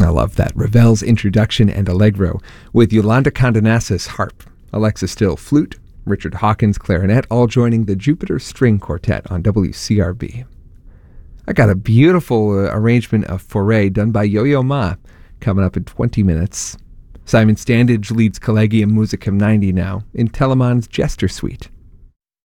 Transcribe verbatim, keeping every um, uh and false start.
I love that. Ravel's introduction and allegro with Yolanda Condonassis harp, Alexa Still flute, Richard Hawkins clarinet, all joining the Jupiter String Quartet on W C R B. I got a beautiful uh, arrangement of Fauré done by Yo-Yo Ma coming up in twenty minutes. Simon Standage leads Collegium Musicum ninety now in Telemann's Jester Suite.